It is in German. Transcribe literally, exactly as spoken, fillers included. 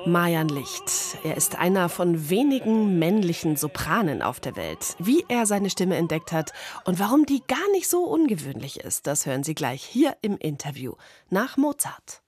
Mayan Licht. Er ist einer von wenigen männlichen Sopranen auf der Welt. Wie er seine Stimme entdeckt hat und warum die gar nicht so ungewöhnlich ist, das hören Sie gleich hier im Interview nach Mozart.